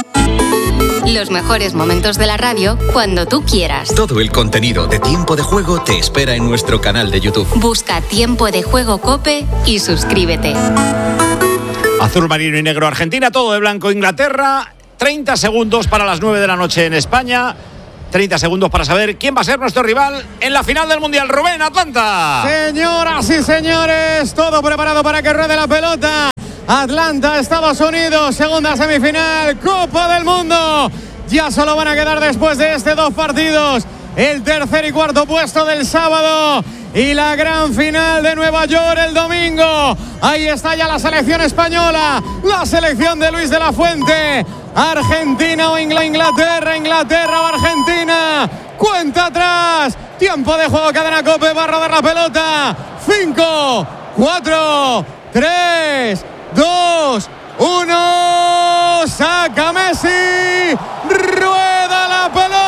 Los mejores momentos de la radio cuando tú quieras. Todo el contenido de Tiempo de Juego te espera en nuestro canal de YouTube. Busca Tiempo de Juego COPE y suscríbete. Azul marino y negro Argentina, todo de blanco Inglaterra. 30 segundos para las 9 de la noche en España. 30 segundos para saber quién va a ser nuestro rival en la final del Mundial. Rubén, Atlanta. Señoras y señores, todo preparado para que ruede la pelota. Atlanta, Estados Unidos, segunda semifinal, Copa del Mundo. Ya solo van a quedar después de dos partidos el tercer y cuarto puesto del sábado y la gran final de Nueva York el domingo. Ahí está ya la selección española, la selección de Luis de la Fuente. Argentina o Inglaterra, Inglaterra o Argentina. Cuenta atrás, tiempo de juego, cadena COPE, va a rodar la pelota. 5, 4, 3, 2, 1, saca Messi, rueda la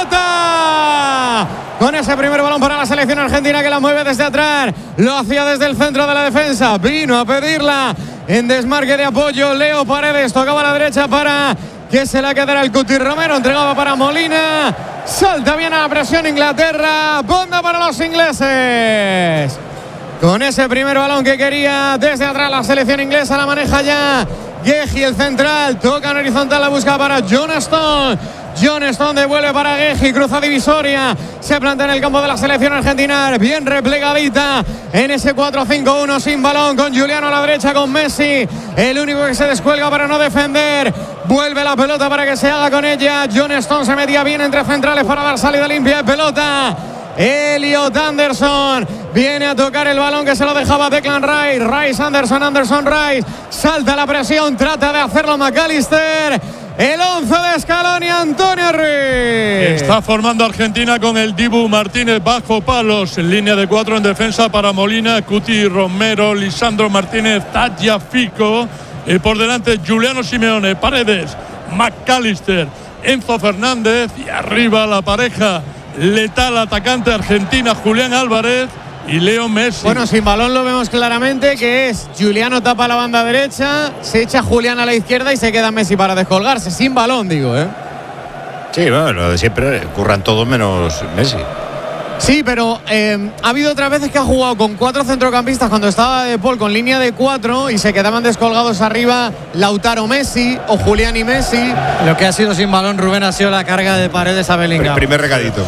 pelota. Con ese primer balón para la selección argentina que la mueve desde atrás, lo hacía desde el centro de la defensa, vino a pedirla en desmarque de apoyo Leo Paredes, tocaba a la derecha para que se la quedara el Cuti Romero, entregaba para Molina, salta bien a la presión Inglaterra, banda para los ingleses. Con ese primer balón que quería desde atrás la selección inglesa, la maneja ya Guehi, el central, toca en horizontal, la busca para John Stone. John Stone devuelve para Guehi, cruza divisoria, se plantea en el campo de la selección argentina, bien replegadita en ese 4-5-1 sin balón, con Juliano a la derecha, con Messi, el único que se descuelga para no defender, vuelve la pelota para que se haga con ella, John Stone se metía bien entre centrales para dar salida limpia de pelota. Elliot Anderson viene a tocar el balón que se lo dejaba Declan Rice. Rice, Anderson, Rice. Salta la presión, trata de hacerlo McAllister. El 11 de Scaloni, Antonio Ruiz. Está formando Argentina con el Dibu Martínez bajo palos. En línea de 4 en defensa para Molina, Cuti Romero, Lisandro Martínez, Tagliafico. Y por delante Juliano Simeone, Paredes, McAllister, Enzo Fernández. Y arriba la pareja letal atacante argentina, Julián Álvarez y Leo Messi. Bueno, sin balón lo vemos claramente, que es Juliano tapa la banda derecha, se echa Julián a la izquierda y se queda Messi para descolgarse. Sin balón, digo, ¿eh? Sí, bueno, lo de siempre, curran todos menos Messi. Sí, pero ha habido otras veces que ha jugado con 4 centrocampistas cuando estaba De Paul con línea de 4 y se quedaban descolgados arriba Lautaro Messi o Julián y Messi. Lo que ha sido sin balón, Rubén, ha sido la carga de Paredes a Bellingham. El primer regadito.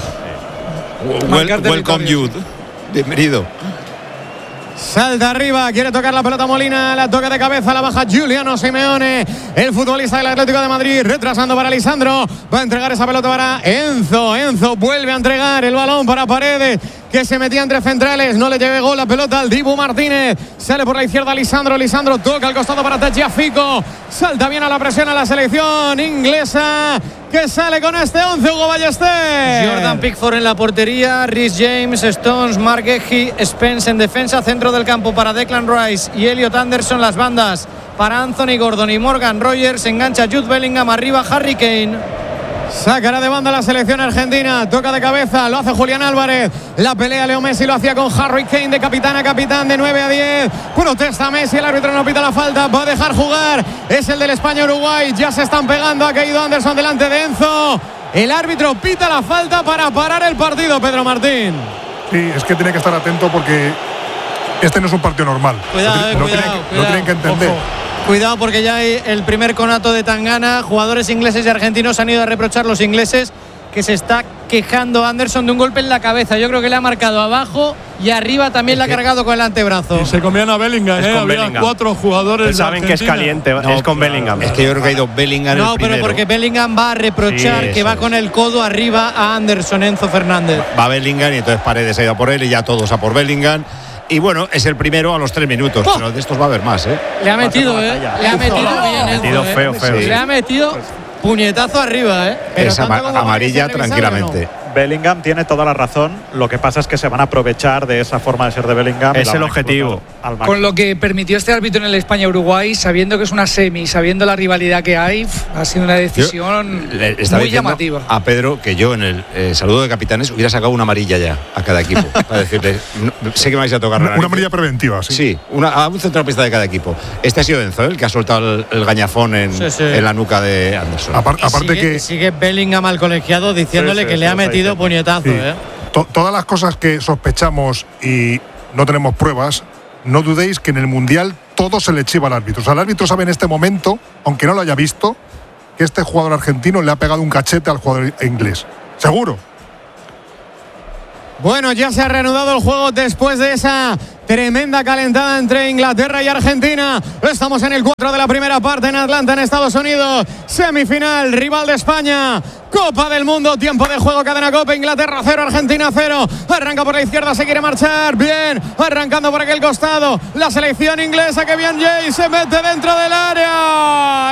Welcome you. Bienvenido. Salta arriba, quiere tocar la pelota Molina, la toca de cabeza, la baja Juliano Simeone, el futbolista del Atlético de Madrid, retrasando para Lisandro, va a entregar esa pelota para Enzo vuelve a entregar el balón para Paredes, que se metía entre centrales, no le llegó la pelota al Dibu Martínez, sale por la izquierda Lisandro toca al costado para Tagliafico, salta bien a la presión a la selección inglesa, que sale con este 11, Hugo Ballester. Jordan Pickford en la portería, Rhys James, Stones, Mark Guehi, Spence en defensa, centro del campo para Declan Rice y Elliot Anderson, las bandas para Anthony Gordon y Morgan Rogers, engancha Jude Bellingham, arriba Harry Kane. Sacará de banda la selección argentina, toca de cabeza, lo hace Julián Álvarez, la pelea Leo Messi, lo hacía con Harry Kane de capitán a capitán, de 9 a 10, protesta Messi, el árbitro no pita la falta, va a dejar jugar, es el del España-Uruguay, ya se están pegando, ha caído Anderson delante de Enzo, el árbitro pita la falta para parar el partido, Pedro Martín. Sí, es que tiene que estar atento porque este no es un partido normal. Cuidado. Lo tienen que entender. Ojo. Cuidado porque ya hay el primer conato de Tangana. Jugadores ingleses y argentinos han ido a reprochar los ingleses, que se está quejando Anderson de un golpe en la cabeza. Yo creo que le ha marcado abajo y arriba también le ha cargado con el antebrazo. Y se comían a Bellingham, Había Bellingham. 4 jugadores. Saben que es caliente, es con Bellingham. Es que yo creo que ha ido Bellingham. No, pero porque Bellingham va a reprochar que va con el codo arriba a Anderson, Enzo Fernández. Va Bellingham y entonces Paredes ha ido a por él y ya todos a por Bellingham. Y bueno, es el primero a los 3 minutos, pero de estos va a haber más, ¿eh? Le ha metido, Le ha metido bien, Enzo, feo. Sí. Le ha metido puñetazo arriba, Pero es amarilla tranquilamente. No. Bellingham tiene toda la razón. Lo que pasa es que se van a aprovechar de esa forma de ser de Bellingham. Es el objetivo. Con lo que permitió este árbitro en el España-Uruguay, sabiendo que es una semi, sabiendo la rivalidad que hay, ha sido una decisión muy llamativa. A Pedro que yo en el saludo de capitanes hubiera sacado una amarilla ya a cada equipo para decirle, sé que me vais a tocar una amarilla preventiva, sí. Sí, a un centrocampista de cada equipo. Este ha sido Enzo, el que ha soltado el gañafón en la nuca de Anderson. Aparte sigue Bellingham al colegiado diciéndole que le ha metido puñetazo. Sí. Todas las cosas que sospechamos y no tenemos pruebas, no dudéis que en el Mundial todo se le chiva al árbitro. O sea, el árbitro sabe en este momento, aunque no lo haya visto, que este jugador argentino le ha pegado un cachete al jugador inglés. Seguro. Bueno, ya se ha reanudado el juego después de esa tremenda calentada entre Inglaterra y Argentina. Estamos en el 4 de la primera parte en Atlanta, en Estados Unidos. Semifinal, rival de España. Copa del Mundo, tiempo de juego, cadena Copa. Inglaterra 0, Argentina 0. Arranca por la izquierda, se quiere marchar. Bien, arrancando por aquel costado. La selección inglesa, que bien Jay se mete dentro del área.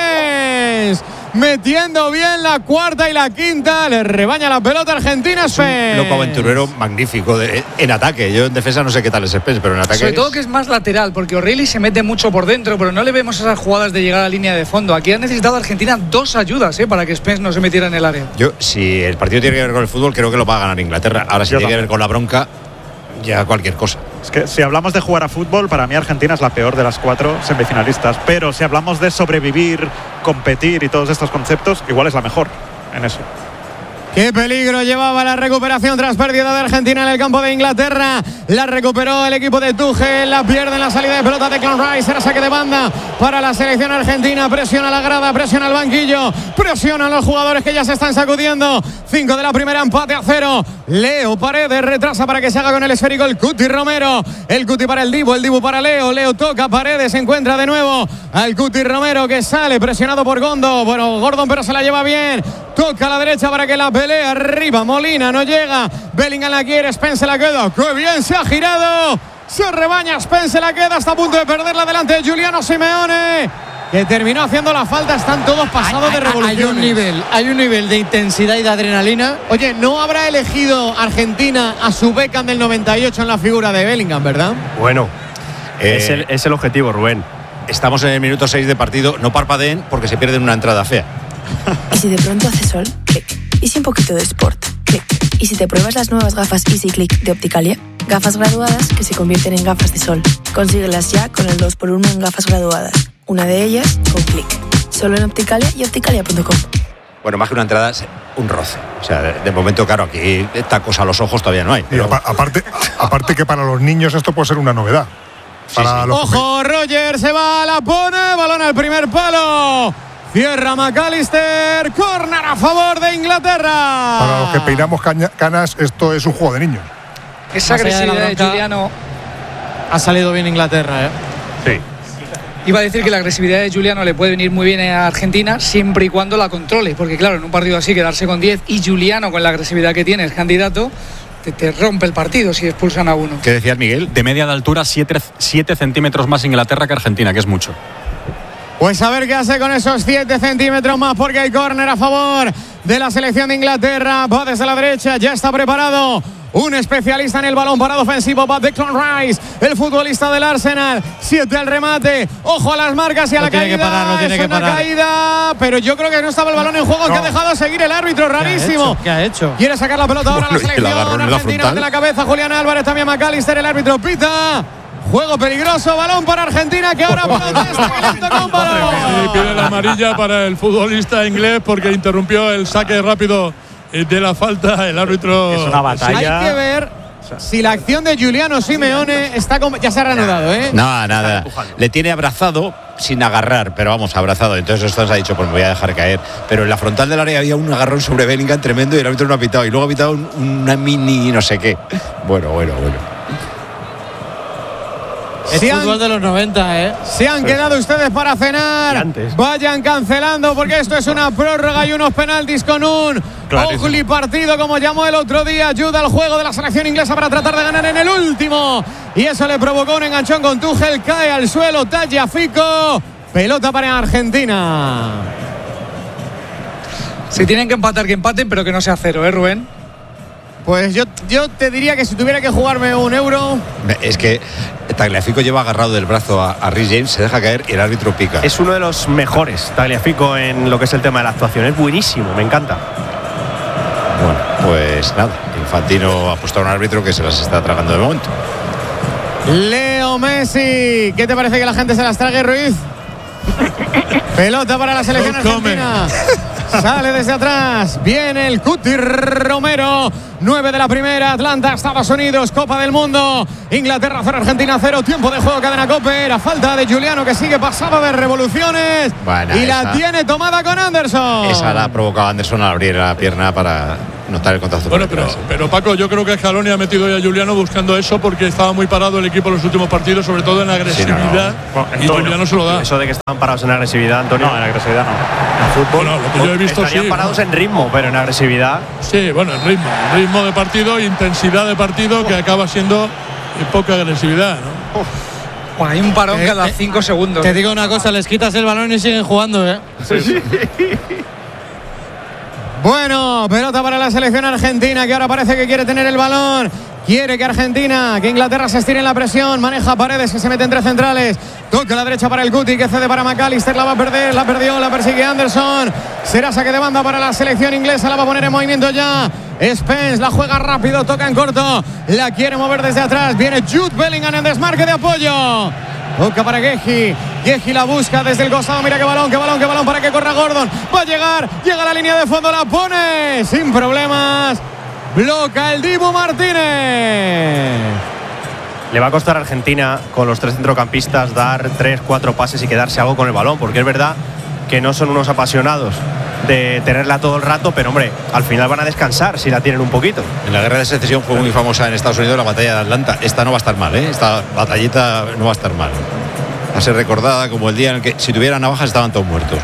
Spence metiendo bien la cuarta y la quinta. Le rebaña la pelota Argentina. Spence. Un loco aventurero magnífico en ataque. Yo en defensa no sé qué tal es Spence, pero en ataque. Sobre todo que es más lateral, porque O'Reilly se mete mucho por dentro, pero no le vemos esas jugadas de llegar a la línea de fondo. Aquí ha necesitado Argentina 2 ayudas para que Spence no se metiera en el área. Yo, si el partido tiene que ver con el fútbol, creo que lo va a ganar Inglaterra. Ahora, si tiene que ver con la bronca, ya cualquier cosa. Es que si hablamos de jugar a fútbol, para mí Argentina es la peor de las 4 semifinalistas. Pero si hablamos de sobrevivir, competir y todos estos conceptos, igual es la mejor en eso. Qué peligro llevaba la recuperación tras pérdida de Argentina en el campo de Inglaterra. La recuperó el equipo de Tuchel. La pierde en la salida de pelota de Declan Rice. Era saque de banda para la selección argentina. Presiona la grada, presiona el banquillo, presionan los jugadores que ya se están sacudiendo. 5 de la primera, empate a 0. Leo Paredes retrasa para que se haga con el esférico el Cuti Romero. El Cuti para el Dibu para Leo. Leo toca, Paredes se encuentra de nuevo al Cuti Romero, que sale presionado por Gordon, pero se la lleva bien. Toca a la derecha para que la pelea arriba. Molina no llega. Bellingham la quiere. Spence la queda. ¡Qué bien se ha girado! Se rebaña. Spence la queda. Está a punto de perderla delante de Giuliano Simeone, que terminó haciendo la falta. Están todos pasados de revolución. Hay un nivel de intensidad y de adrenalina. Oye, no habrá elegido Argentina a su Beckham del 98 en la figura de Bellingham, ¿verdad? Bueno, es el objetivo, Rubén. Estamos en el minuto 6 de partido. No parpadeen porque se pierden una entrada fea. ¿Y si de pronto hace sol? Clic. ¿Y si un poquito de sport? Clic. ¿Y si te pruebas las nuevas gafas Easy Click de Opticalia? Gafas graduadas que se convierten en gafas de sol. Consíguelas ya con el 2x1 en gafas graduadas. Una de ellas con Clic. Solo en Opticalia y opticalia.com. Bueno, más que una entrada, un roce. O sea, de momento, claro, aquí tacos a los ojos todavía no hay. Pero... aparte que para los niños esto puede ser una novedad. Ojo, Roger se va, la pone, balón al primer palo. Cierra McAllister, córner a favor de Inglaterra. Para los que peinamos canas, esto es un juego de niños. Esa agresividad de Giuliano. Ha salido bien Inglaterra, Sí. Iba a decir que la agresividad de Giuliano le puede venir muy bien a Argentina siempre y cuando la controle, porque claro, en un partido así quedarse con 10 y Giuliano con la agresividad que tiene, es candidato, te rompe el partido si expulsan a uno. ¿Qué decías, Miguel? De media de altura, 7 centímetros más Inglaterra que Argentina, que es mucho. Pues a ver qué hace con esos 7 centímetros más, porque hay córner a favor de la selección de Inglaterra. Va desde la derecha, ya está preparado un especialista en el balón parado ofensivo, va Declan Rice, el futbolista del Arsenal. 7 al remate, ojo a las marcas y a la caída. No tiene que parar. Caída, pero yo creo que no estaba el balón en juego, que ha dejado seguir el árbitro, rarísimo. ¿Qué ha hecho? Quiere sacar la pelota ahora a la selección argentina de la cabeza. Julián Álvarez, también McAllister, el árbitro pita. Juego peligroso, balón para Argentina, que ahora protesta con balón. Sí, pide la amarilla para el futbolista inglés porque interrumpió el saque rápido de la falta. El árbitro. Es una batalla. Hay que ver si la acción de Giuliano Simeone está ya se ha reanudado, ¿eh? Nada. Le tiene abrazado sin agarrar, pero vamos, abrazado. Entonces esto nos ha dicho, pues me voy a dejar caer. Pero en la frontal del área había un agarrón sobre Bellingham tremendo y el árbitro no ha pitado. Y luego ha pitado una mini no sé qué. Bueno. Es fútbol de los 90, ¿eh? Se han quedado ustedes para cenar. Vayan cancelando porque esto es una prórroga y unos penaltis con un ugly partido, como llamó el otro día. Ayuda al juego de la selección inglesa para tratar de ganar en el último. Y eso le provocó un enganchón con Tuchel. Cae al suelo Tagliafico. Pelota para Argentina. Si tienen que empatar, que empaten, pero que no sea 0, ¿eh, Rubén? Pues yo te diría que si tuviera que jugarme un euro. Es que Tagliafico lleva agarrado del brazo a Rhys James, se deja caer y el árbitro pica. Es uno de los mejores, Tagliafico, en lo que es el tema de la actuación. Es buenísimo, me encanta. Bueno, pues nada, Infantino ha puesto a un árbitro que se las está tragando de momento. Leo Messi, ¿qué te parece que la gente se las trague, Ruiz? Pelota para la selección argentina. Sale desde atrás. Viene el Cuti Romero. 9 de la primera. Atlanta, Estados Unidos. Copa del Mundo. Inglaterra 0, Argentina 0. Tiempo de juego, cadena COPE. Era falta de Giuliano, que sigue pasado de revoluciones. Bueno, y la tiene tomada con Anderson. Esa la ha provocado Anderson al abrir la pierna para notar el contacto. Bueno, pero Paco, yo creo que Scaloni ha metido ya a Giuliano buscando eso, porque estaba muy parado el equipo en los últimos partidos, sobre todo en agresividad. Y Giuliano se lo da. Eso de que estaban parados en agresividad, Antonio. No, en agresividad no. En fútbol. Bueno, lo que yo he visto estarían parados en ritmo, pero en agresividad. Sí, bueno, el ritmo de partido, intensidad de partido, que acaba siendo poca agresividad, ¿no? Bueno, hay un parón cada 5 segundos. Te digo una cosa, les quitas el balón y siguen jugando, ¿eh? Sí. Bueno, pelota para la selección argentina, que ahora parece que quiere tener el balón. Quiere que Inglaterra se estire en la presión. Maneja Paredes, que se mete entre centrales. Toca a la derecha para el Cuti, que cede para McAllister. La va a perder, la perdió, la persigue Anderson. Será saque de banda para la selección inglesa. La va a poner en movimiento ya Spence, la juega rápido, toca en corto. La quiere mover desde atrás. Viene Jude Bellingham en desmarque de apoyo. Toca para Geji. Geji la busca desde el costado. Mira qué balón para que corra Gordon. Va a llegar, llega a la línea de fondo, la pone sin problemas. Bloca el Dibu Martínez. Le va a costar a Argentina, con los 3 centrocampistas, dar 3-4 pases y quedarse algo con el balón, porque es verdad que no son unos apasionados de tenerla todo el rato, pero hombre, al final van a descansar si la tienen un poquito. En la guerra de secesión fue muy famosa en Estados Unidos la batalla de Atlanta. Esta no va a estar mal, ¿eh? Esta batallita no va a estar mal. Va a ser recordada como el día en el que, si tuviera navajas, estaban todos muertos.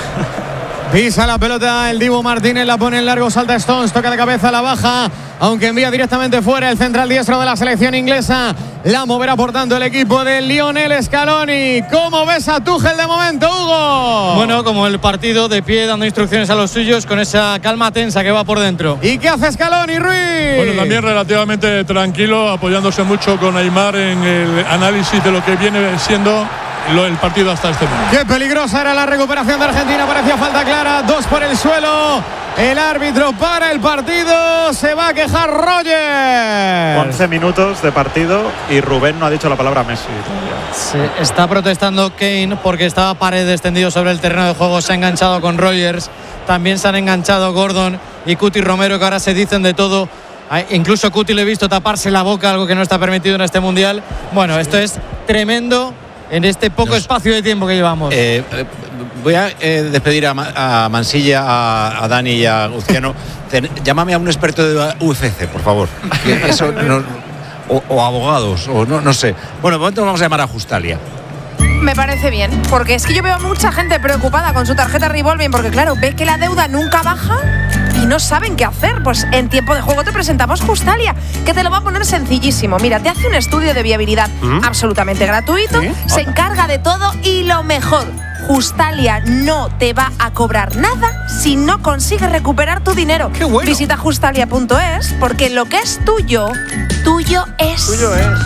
Pisa la pelota el Dibu Martínez, la pone en largo, salta Stones, toca de cabeza, la baja, aunque envía directamente fuera el central diestro de la selección inglesa. La moverá por tanto el equipo de Lionel Scaloni. ¿Cómo ves a Tuchel de momento, Hugo? Bueno, como el partido, de pie, dando instrucciones a los suyos, con esa calma tensa que va por dentro. ¿Y qué hace Scaloni, Ruiz? Bueno, también relativamente tranquilo, apoyándose mucho con Aimar en el análisis de lo que viene siendo el partido hasta este momento. Qué peligrosa era la recuperación de Argentina, parecía falta clara, 2 por el suelo. El árbitro para el partido, se va a quejar Roger. 11 minutos de partido y Rubén no ha dicho la palabra Messi. Se está protestando Kane porque estaba Paredes tendido sobre el terreno de juego, se ha enganchado con Rogers, también se han enganchado Gordon y Cuti Romero, que ahora se dicen de todo. Incluso Cuti le he visto taparse la boca, algo que no está permitido en este mundial. Bueno, esto es tremendo en este poco espacio de tiempo que llevamos. Voy a despedir a Mansilla, a Dani y a Luciano. Llámame a un experto de UFC, por favor. Que eso o abogados, o no sé. Bueno, de momento vamos a llamar a Justalia. Me parece bien, porque es que yo veo a mucha gente preocupada con su tarjeta revolving, porque claro, ve que la deuda nunca baja y no saben qué hacer. Pues en tiempo de juego te presentamos Justalia, que te lo va a poner sencillísimo. Mira, te hace un estudio de viabilidad absolutamente gratuito, se encarga de todo y lo mejor, Justalia no te va a cobrar nada si no consigues recuperar tu dinero. ¡Qué bueno! Visita justalia.es, porque lo que es tuyo, tuyo es. Tuyo es.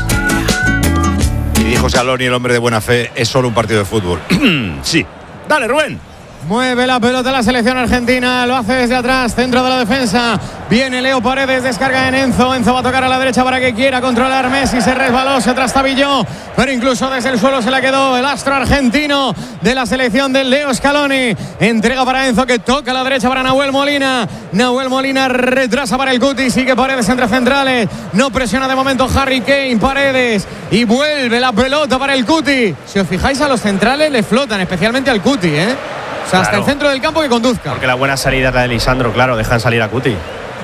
Y dijo Scaloni, el hombre de buena fe, es solo un partido de fútbol. Sí. Dale, Rubén. Mueve la pelota la selección argentina, lo hace desde atrás, centro de la defensa. Viene Leo Paredes, descarga en Enzo. Enzo va a tocar a la derecha para que quiera controlar Messi. Se resbaló, se trastabilló, pero incluso desde el suelo se la quedó el astro argentino de la selección de Leo Scaloni. Entrega para Enzo, que toca a la derecha para Nahuel Molina. Nahuel Molina retrasa para el Cuti. Sigue Paredes entre centrales. No presiona de momento Harry Kane. Paredes. Y vuelve la pelota para el Cuti. Si os fijáis, a los centrales le flotan, especialmente al Cuti, ¿eh? O sea, hasta el centro del campo que conduzca. Porque la buena salida es la de Lisandro, claro, dejan salir a Cuti.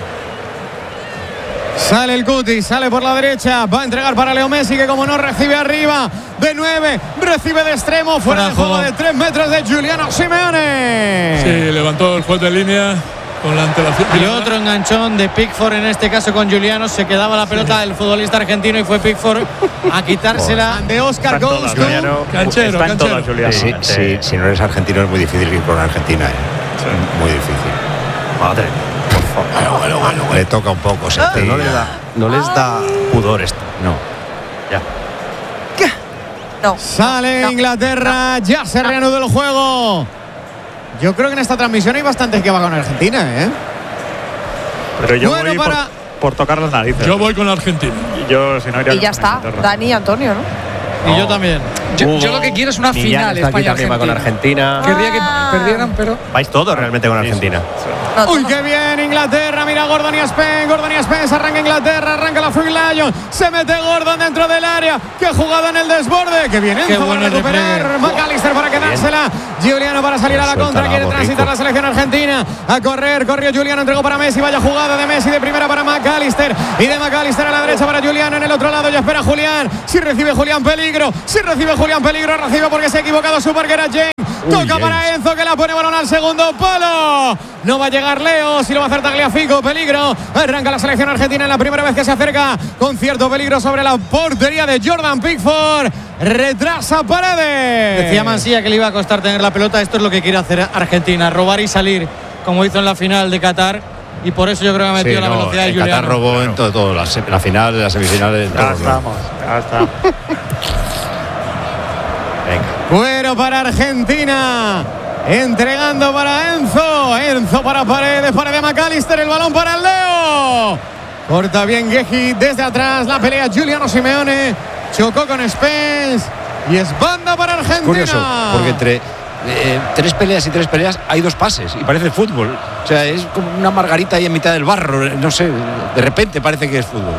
Sale el Cuti, sale por la derecha, va a entregar para Leo Messi, que como no recibe arriba, de 9, recibe de extremo, fuera de juego de 3 metros de Giuliano Simeone. Sí, levantó el juez de línea con la antelación. Y otro enganchón de Pickford, en este caso con Giuliano, se quedaba la pelota del futbolista argentino y fue Pickford a quitársela de Oscar Goes. Canchero. Si no eres argentino es muy difícil ir con Argentina, ¿eh? Sí. Muy difícil. Madre. Bueno. Le toca un poco, Pero no les da pudor esto. No. Ya. No. Sale Inglaterra, ya se reanudó el juego. Yo creo que en esta transmisión hay bastantes que van con Argentina, ¿eh? Pero yo Bueno, voy por tocar las narices. Yo voy con Argentina. Yo, si no, iría Y ya con está, Inglaterra. Dani y Antonio, ¿no? Y yo también. Yo lo que quiero es una final También va con España-Argentina. Argentina. Querría que perdieran, pero Vais todos realmente con Argentina. No, Uy, qué bien Inglaterra, mira Gordon y Spence, arranca Inglaterra, arranca la Free Lion, se mete Gordon dentro del área, qué jugada en el desborde, qué bien Enzo para recuperar, McAllister para quedársela, Giuliano para salir a la contra, quiere transitar la selección argentina, a correr, corrió Giuliano, entregó para Messi, vaya jugada de Messi de primera para McAllister, y de McAllister a la derecha para Giuliano, en el otro lado ya espera Julián, si recibe Julián peligro, recibe porque se ha equivocado su parquera James. Toca para Enzo, que la pone balón al segundo palo. No va a llegar Leo, si lo va a hacer Tagliafico. Peligro. Arranca la selección argentina en la primera vez que se acerca con cierto peligro sobre la portería de Jordan Pickford. Retrasa Paredes. Decía Mansilla que le iba a costar tener la pelota. Esto es lo que quiere hacer Argentina, robar y salir, como hizo en la final de Qatar. Y por eso yo creo que ha metido la velocidad de Juliano. Qatar robó en todo, la final, la semifinal. Ya está. Cuero para Argentina. Entregando para Enzo para Paredes McAllister, el balón para el Leo. Corta bien Guehi desde atrás, la pelea Giuliano Simeone. Chocó con Spence y es banda para Argentina. Curioso, porque entre tres peleas hay dos pases y parece fútbol. O sea, es como una margarita ahí en mitad del barro. No sé, de repente parece que es fútbol.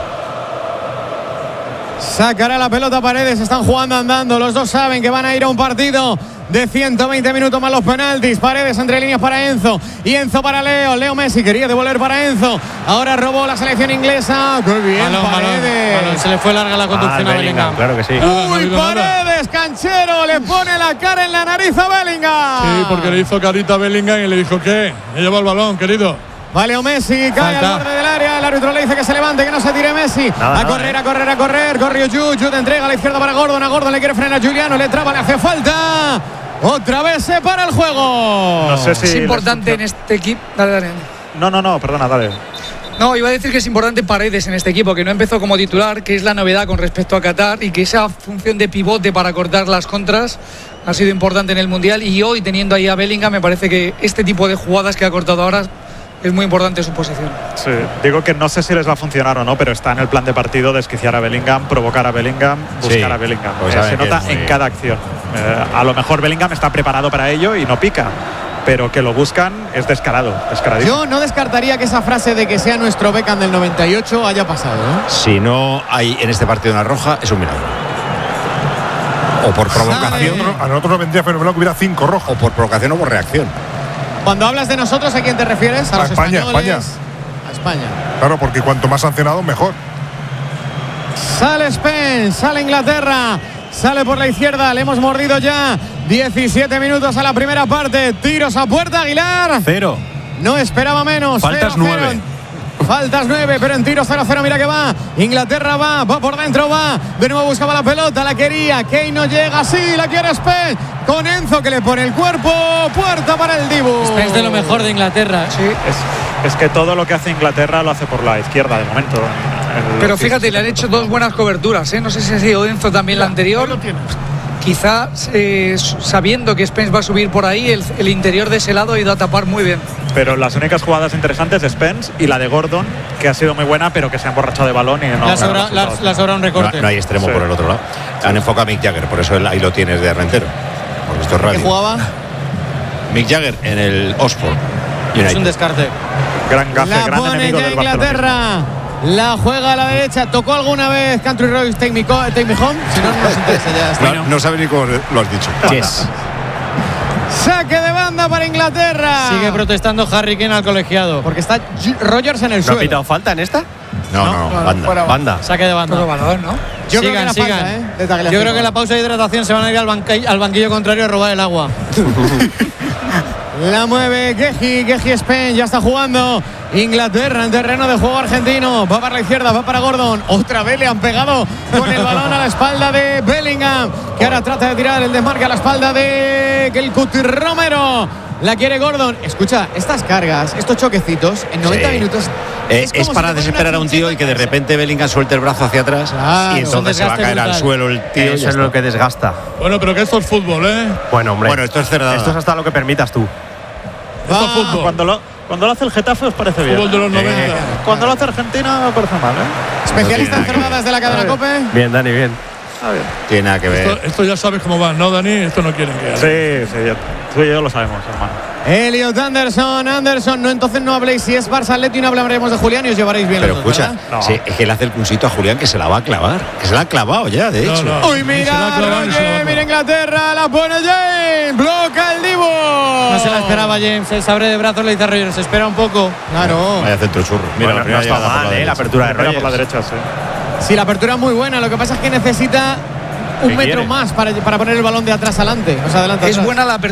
Sacará la pelota Paredes, están jugando andando, los dos saben que van a ir a un partido de 120 minutos más los penaltis. Paredes entre líneas para Enzo y Enzo para Leo Messi quería devolver para Enzo, ahora robó la selección inglesa. ¡Qué bien Paredes! Balón. Se le fue larga la conducción a Bellingham. Claro que sí. ¡Uy, Paredes, canchero! Le pone la cara en la nariz a Bellingham. Sí, porque le hizo carita a Bellingham y le dijo, ¿qué? Me lleva el balón, querido. Vale, Messi cae al borde del área. El árbitro le dice que se levante, que no se tire Messi. A correr. Corrió Jude entrega a la izquierda para Gordon. A Gordon le quiere frenar a Giuliano. Le traba, le hace falta. Otra vez se para el juego. No sé si es importante en este equipo. Dale. No, perdona, dale. No, iba a decir que es importante Paredes en este equipo, que no empezó como titular, que es la novedad con respecto a Qatar, y que esa función de pivote para cortar las contras ha sido importante en el Mundial. Y hoy, teniendo ahí a Bellingham, me parece que este tipo de jugadas que ha cortado ahora es muy importante su posición. Sí, digo que no sé si les va a funcionar o no, pero está en el plan de partido desquiciar a Bellingham, provocar a Bellingham, buscar a Bellingham. Pues se nota en cada acción. A lo mejor Bellingham está preparado para ello y no pica, pero que lo buscan es descaradísimo. Yo no descartaría que esa frase de que sea nuestro Beckham del 98 haya pasado, ¿eh? Si no hay en este partido una roja, es un milagro. O por provocación. A nosotros nos vendría fenomenal que hubiera 5 rojos. O por provocación o por reacción. Cuando hablas de nosotros, ¿a quién te refieres? ¿A los España, españoles? A España. Claro, porque cuanto más sancionados, mejor. Sale Spence, sale Inglaterra, sale por la izquierda, le hemos mordido ya. 17 minutos a la primera parte. Tiros a puerta, Aguilar. 0. No esperaba menos. Faltas 9. Faltas 9, pero en tiro 0-0, mira que va. Inglaterra va por dentro, va. De nuevo buscaba la pelota, la quería. Kane no llega, sí, la quiere Spence. Con Enzo que le pone el cuerpo. Puerta para el Dibu. Spence de lo mejor de Inglaterra. Sí. Es que todo lo que hace Inglaterra lo hace por la izquierda de momento. Pero fíjate, le han hecho dos buenas coberturas, ¿eh? No sé si ha sido Enzo también la anterior. Quizá sabiendo que Spence va a subir por ahí, el interior de ese lado ha ido a tapar muy bien. Pero las únicas jugadas interesantes de Spence y la de Gordon, que ha sido muy buena, pero que se ha emborrachado de balón y no. La sobra un recorte. No hay extremo por el otro lado. Han enfocado a Mick Jagger, por eso ahí lo tienes de Rentero. Porque esto es radio. ¿Qué jugaba? Mick Jagger en el Oxford. Es un descarte. Gran gafe, la gran pone enemigo ya del Inglaterra. Barcelona. La juega a la derecha. ¿Tocó alguna vez Country Roads Take Me Home? Si no, no nos interesa ya. No sabe ni cómo lo has dicho. Yes. Saque de banda para Inglaterra. Sigue protestando Harry Kane al colegiado. Porque está Rogers en el ¿No suelo. ha pitado falta en esta? No, banda. Saque de banda. Todo balón, ¿no? Yo creo que era falta, de Tagliafico. Yo creo que en la pausa de hidratación se van a ir al banquillo contrario a robar el agua. La mueve Guehi Spence, ya está jugando Inglaterra en terreno de juego argentino. Va para la izquierda, va para Gordon. Otra vez le han pegado con el balón a la espalda de Bellingham, que ahora trata de tirar el desmarque a la espalda de el Cuti Romero. La quiere Gordon. Escucha, estas cargas, estos choquecitos, en 90 minutos. Es para desesperar a un tío y que de repente Bellingham suelte el brazo hacia atrás y entonces se va a caer al suelo el tío. Eso es lo que desgasta. Bueno, pero que esto es fútbol, ¿eh? Bueno, hombre. Bueno, esto es cerdada. Esto es hasta lo que permitas tú. Esto es fútbol. Cuando lo hace el Getafe os parece bien. Fútbol de los 90. Cuando lo hace Argentina me parece mal, ¿eh? Especialista en cerradas de la cadena COPE. Bien, Dani, bien. Tiene nada que ver. Esto ya sabes cómo va, ¿no, Dani? Esto no quieren que haga. Sí, tú y yo lo sabemos, hermano. Elliot Anderson, no, entonces no habléis si es Barça Atleti y no hablaremos de Julián y os llevaréis bien. Pero los dos, escucha, sí, es que le hace el punsito a Julián que se la va a clavar, que se la ha clavado ya, de hecho. Uy, mira, mira Inglaterra, la pone James, bloca el Dibu. No se la esperaba James, se abre de brazos, le dice a Roger, se espera un poco. Claro. Vaya centro churro. Mira, Bueno, no está mal, la apertura de Roger. Por la derecha, sí. Sí, la apertura es muy buena, lo que pasa es que necesita un metro quiere? más para poner el balón de atrás adelante. O sea, adelante. Es buena la apertura